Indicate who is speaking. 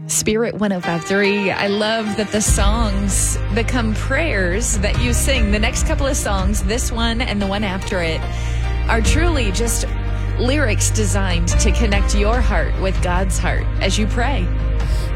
Speaker 1: Spirit 105.3. I love that the songs become prayers that you sing. The next couple of songs, this one and the one after it, are truly just lyrics designed to connect your heart with God's heart as you pray.